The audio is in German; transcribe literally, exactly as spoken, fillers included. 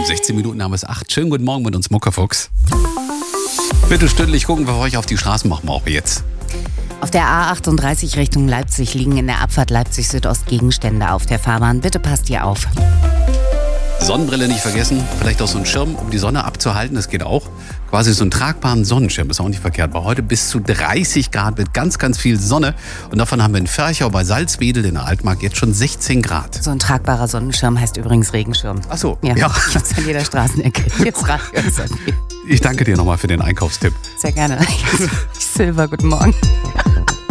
sechzehn Minuten haben es acht. Schönen guten Morgen mit uns, Muckefuchs. Bitte stündlich gucken wir euch auf die Straßen, machen wir auch jetzt. Auf der A achtunddreißig Richtung Leipzig liegen in der Abfahrt Leipzig-Südost Gegenstände auf der Fahrbahn. Bitte passt ihr auf. Sonnenbrille nicht vergessen, vielleicht auch so einen Schirm, um die Sonne abzuhalten, das geht auch. Quasi so einen tragbaren Sonnenschirm, ist auch nicht verkehrt. Bei heute bis zu dreißig Grad mit ganz, ganz viel Sonne. Und davon haben wir in Ferchau bei Salzwedel in der Altmark jetzt schon sechzehn Grad. So ein tragbarer Sonnenschirm heißt übrigens Regenschirm. Ach so, ja. ja. Gibt's an jeder Straßenecke. Jetzt reicht es. Ich danke dir nochmal für den Einkaufstipp. Sehr gerne. Silber, guten Morgen.